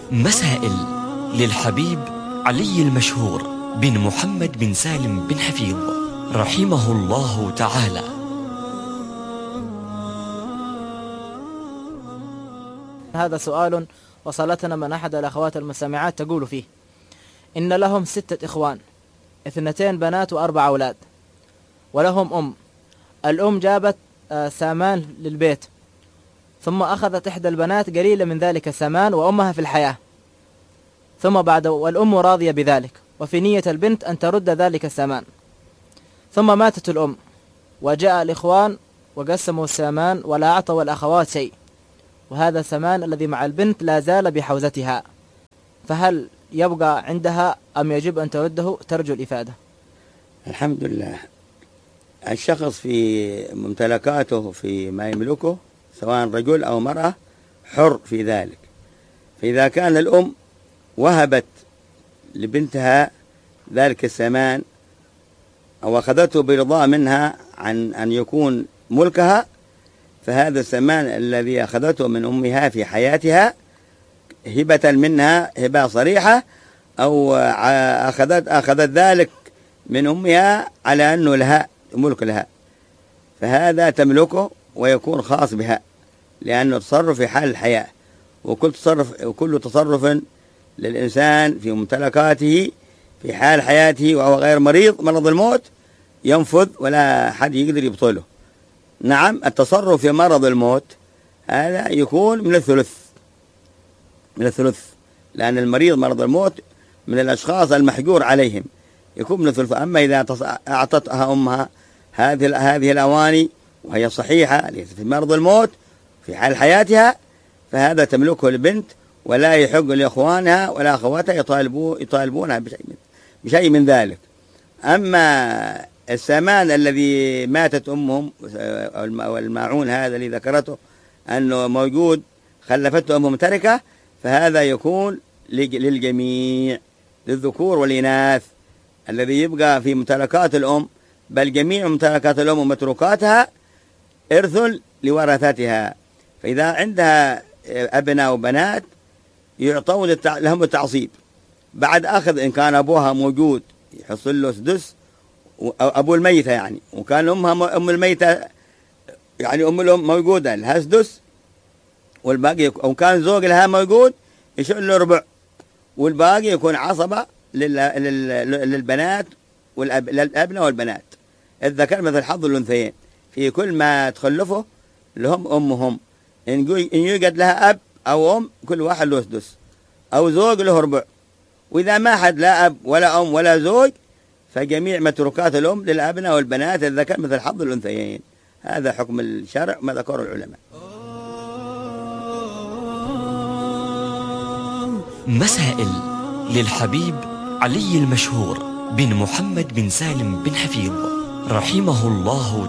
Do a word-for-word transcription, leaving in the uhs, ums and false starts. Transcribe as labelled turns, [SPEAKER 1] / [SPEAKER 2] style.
[SPEAKER 1] مسائل للحبيب علي المشهور بن محمد بن سالم بن حفيظ رحمه الله تعالى.
[SPEAKER 2] هذا سؤال وصلتنا من أحد الأخوات المستمعات تقول فيه: إن لهم ستة إخوان، اثنتين بنات وأربع أولاد، ولهم أم. الأم جابت سامان للبيت، ثم أخذت إحدى البنات قليلا من ذلك السامان وأمها في الحياة، ثم بعد والأم راضية بذلك، وفي نية البنت أن ترد ذلك السامان. ثم ماتت الأم، وجاء الإخوان وقسموا السامان ولا أعطوا الأخوات شيء، وهذا السامان الذي مع البنت لا زال بحوزتها، فهل يبقى عندها أم يجب أن ترده؟ ترجو الإفادة.
[SPEAKER 3] الحمد لله. الشخص في ممتلكاته في ما يملكه سواء رجل أو مرأة حر في ذلك. فإذا كان الأم وهبت لبنتها ذلك السامان أو أخذته برضا منها عن أن يكون ملكها، فهذا السامان الذي أخذته من أمها في حياتها هبة منها، هبة صريحة، أو أخذت أخذت ذلك من أمها على أنه لها ملك لها، فهذا تملكه ويكون خاص بها، لأنه تصرف في حال الحياة. وكل تصرف وكل تصرف للإنسان في ممتلكاته في حال حياته وهو غير مريض مرض الموت ينفذ ولا حد يقدر يبطله. نعم، التصرف في مرض الموت هذا يكون من الثلث من الثلث لأن المريض مرض الموت من الأشخاص المحجور عليهم، يكون من الثلث. أما إذا أعطتها أمها هذه هذه الأواني وهي صحيحة ليست في مرض الموت في حال حياتها، فهذا تملكه البنت، ولا يحق لإخوانها ولا أخواتها يطالبون يطالبونها بشيء من بشيء من ذلك. أما السامان الذي ماتت أمهم أو الماعون هذا اللي ذكرته أنه موجود خلفته أمهم تركة، فهذا يكون للجميع، للذكور والإناث الذي يبقى في ممتلكات الأم، بل جميع ممتلكات الأم ومتروكاتها إرث لورثتها. فإذا عندها أبناء وبنات يعطون لهم التعصيب بعد أخذ، إن كان أبوها موجود يحصل له سدس، أبو الميتة يعني، وكان أمها أم الميتة يعني أم الأم موجودة لها سدس، والباقي أو كان زوج لها موجود يشيل له ربع، والباقي يكون عصبة للبنات والأبناء والبنات، الذكر مثل حظ الأنثيين في كل ما تخلفه لهم أمهم. إن يوجد لها أب أو أم كل واحد له سدس، أو زوج له ربع. وإذا ما حد لا أب ولا أم ولا زوج فجميع متروكات الأم للأبناء والبنات، الذكر مثل حظ الأنثيين. هذا حكم الشرع ما ذكره العلماء.
[SPEAKER 1] مسائل للحبيب علي المشهور بن محمد بن سالم بن حفيظ رحمه الله